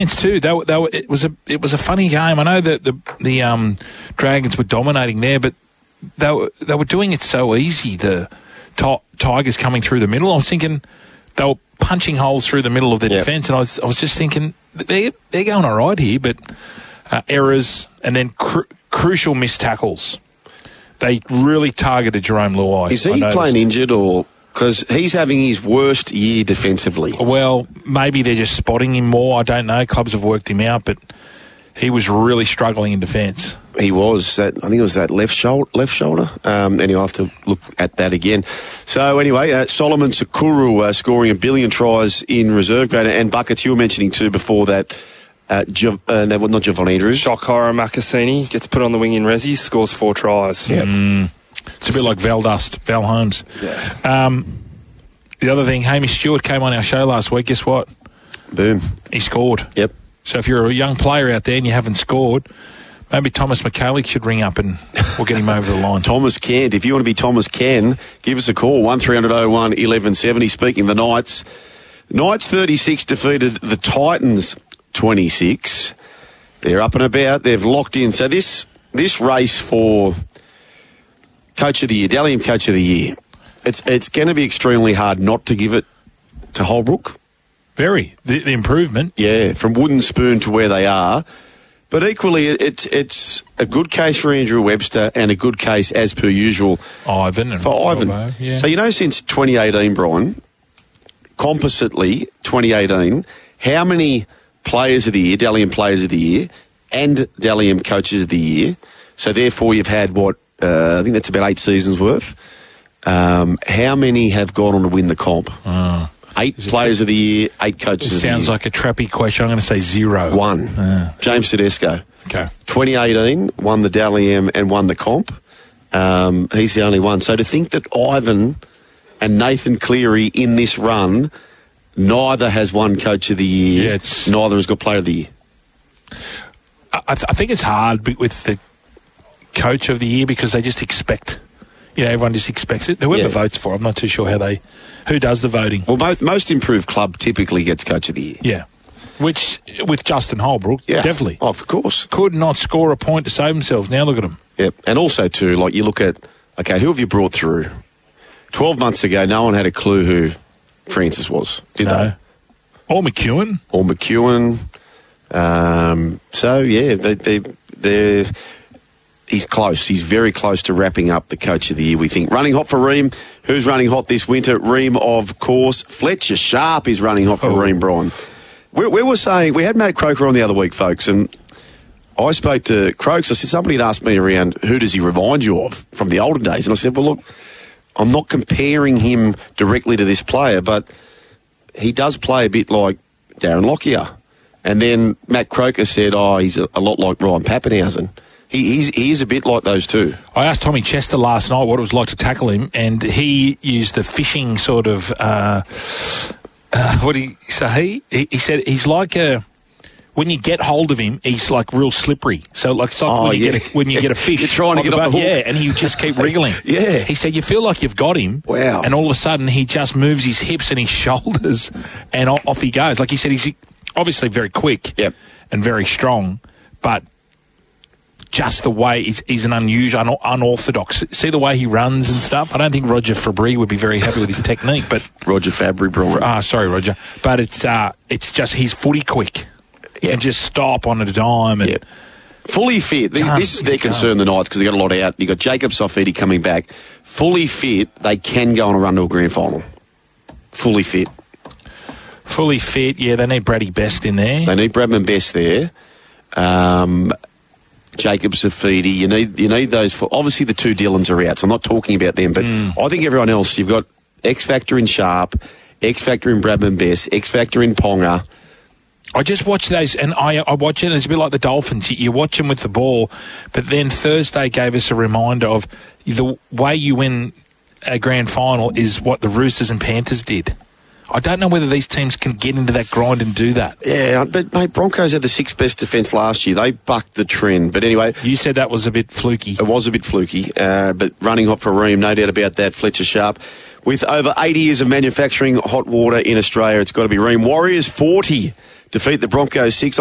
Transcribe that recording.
too. It was a funny game. I know that the Dragons were dominating there, but they were doing it so easy. The Tigers coming through the middle. I was thinking they were punching holes through the middle of the defence, and I was just thinking they're going all right here, but errors and then crucial missed tackles. They really targeted Jerome Luai. Is he playing injured or... Because he's having his worst year defensively. Well, maybe they're just spotting him more. I don't know. Clubs have worked him out, but he was really struggling in defence. He was. I think it was that left shoulder. And you'll have to look at that again. So anyway, Solomon Sakuru scoring 1 billion tries in reserve grade. And buckets you were mentioning too before that. Not Javon Andrews. Shokara Makasini gets put on the wing in Resi, scores 4 tries. Yep. It's a bit like Val Holmes. Yeah. The other thing, Hamish Stewart came on our show last week. Guess what? Boom. He scored. Yep. So if you're a young player out there and you haven't scored, maybe Thomas McCallick should ring up and we'll get him over the line. Thomas Kent. If you want to be Thomas Ken, give us a call. 1300 01 1170. Speaking of the Knights 36 defeated the Titans 26. They're up and about. They've locked in. So this race for Coach of the Year, Dally M Coach of the Year, it's going to be extremely hard not to give it to Holbrook. Very. The improvement. Yeah, from wooden spoon to where they are. But equally, it's a good case for Andrew Webster and a good case, as per usual, for Ivan. Bravo, yeah. So, since 2018, Brian, compositely, 2018, how many Players of the Year, Dally M Players of the Year, and Dally M Coaches of the Year, so therefore you've had, I think that's about 8 seasons worth. How many have gone on to win the comp? 8 Players of the Year, 8 Coaches of the Year. Sounds like a trappy question. I'm going to say 0. 1. James Tedesco. Okay. 2018, won the Dally M and won the comp. He's the only one. So to think that Ivan and Nathan Cleary in this run, neither has won Coach of the Year, neither has got Player of the Year. I think it's hard with the Coach of the Year because they just expect, everyone just expects it. Whoever votes for it, I'm not too sure who does the voting. Well, most improved club typically gets Coach of the Year. Yeah. Which, with Justin Holbrook, definitely. Oh, of course. Could not score a point to save themselves. Now look at them. Yep. And also, too, you look at, who have you brought through? 12 months ago, no one had a clue who Francis was, did they? Or McEwen. They're he's close. He's very close to wrapping up the Coach of the Year, we think. Running hot for Ream. Who's running hot this winter? Ream, of course. Fletcher Sharp is running hot for Ream, Brian. We were saying, we had Matt Croker on the other week, folks, and I spoke to Croaks. I said, somebody had asked me around, who does he remind you of from the olden days? And I said, well, look, I'm not comparing him directly to this player, but he does play a bit like Darren Lockyer. And then Matt Croker said, he's a lot like Ryan Pappenhausen. He is a bit like those two. I asked Tommy Chester last night what it was like to tackle him, and he used the fishing sort of... what did he say? He said he's like when you get hold of him, he's like real slippery. So it's like when you get a fish. You're trying to get off the hook. Yeah, and he just keep wriggling. Yeah. He said you feel like you've got him. Wow. And all of a sudden he just moves his hips and his shoulders and off he goes. Like he said, he's obviously very quick and very strong, but just the way he's an unusual, unorthodox. See the way he runs and stuff? I don't think Roger Fabry would be very happy with his technique. But Roger Fabry, Brian. Sorry, Roger. But it's just he's footy quick. He can just stop on a dime. And fully fit. This is their concern, the Knights, because they got a lot out. You got Jacob Saifiti coming back. Fully fit, they can go on a run to a grand final. Fully fit. Fully fit, yeah. They need Brady Best in there. They need Bradman Best there. Jacob Saifiti. You need those. Obviously, the 2 Dylans are out, so I'm not talking about them. But I think everyone else, you've got X Factor in Sharp, X Factor in Bradman Best, X Factor in Ponga. I just watch those, and I watch it, and it's a bit like the Dolphins. You watch them with the ball, but then Thursday gave us a reminder of the way you win a grand final is what the Roosters and Panthers did. I don't know whether these teams can get into that grind and do that. Yeah, but, mate, Broncos had the 6th best defence last year. They bucked the trend. But anyway... You said that was a bit fluky. It was a bit fluky, but running hot for Ream, no doubt about that. Fletcher Sharp. With over 80 years of manufacturing hot water in Australia, it's got to be Ream. Warriors 40, defeat the Broncos 6.